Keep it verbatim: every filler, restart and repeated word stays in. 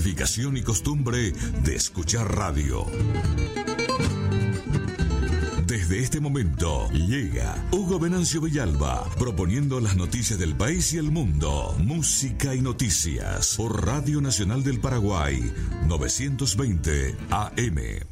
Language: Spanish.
identificación y costumbre de escuchar radio. Desde este momento llega Hugo Venancio Villalba, proponiendo las noticias del país y el mundo. Música y noticias por Radio Nacional del Paraguay, novecientos veinte A M.